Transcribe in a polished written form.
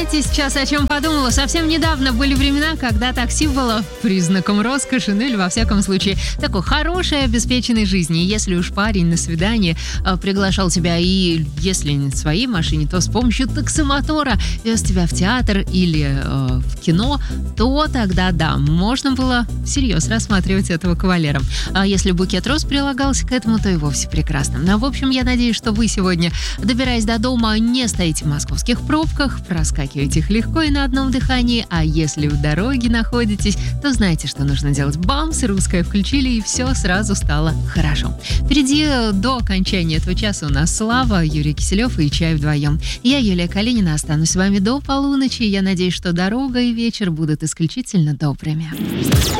Знаете, сейчас о чем подумала? Совсем недавно были времена, когда такси было признаком роскоши, ну или во всяком случае такой хорошей, обеспеченной жизни. И если уж парень на свидание приглашал тебя, и если не в своей машине, то с помощью таксомотора вез тебя в театр или в кино, то тогда да, можно было всерьез рассматривать этого кавалера. А если букет роз прилагался к этому, то и вовсе прекрасно. Ну, в общем, я надеюсь, что вы сегодня, добираясь до дома, не стоите в московских пробках, проскакиваете их легко и на одном дыхании, а если в дороге находитесь, то знаете, что нужно делать. Бамс, русское включили, и все сразу стало хорошо. Впереди до окончания этого часа у нас Слава, Юрий Киселев и чай вдвоем. Я, Юлия Калинина, останусь с вами до полуночи. Я надеюсь, что дорога и вечер будут исключительно добрыми.